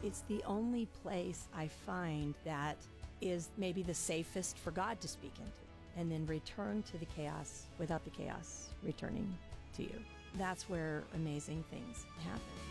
It's the only place I find that is maybe the safest for God to speak into, and then return to the chaos without the chaos returning to you. That's where amazing things happen.